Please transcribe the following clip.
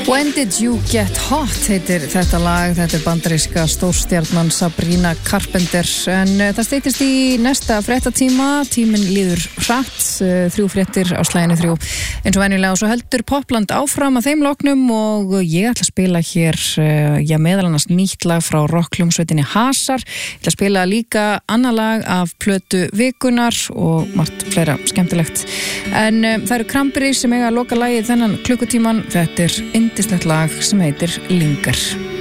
When Did You Get Hot heitir þetta lag, þetta bandaríska stórstjarnan Sabrina Carpenter en það styttist í næsta fréttatíma, tíminn líður hratt, 3 fréttir á slaginu 3 eins og venjulega og svo heldur Popland áfram að þeim loknum og ég ætla að spila hér meðal annars nýtt lag frá rockhljómsveitinni Hasar, ég ætla að spila líka annað lag af plötu vikunar og margt fleira skemmtilegt en það eru Cranberries sem eiga að loka lagið þennan klukkutíman, þetta er yndislegt lag sem heitir Linger.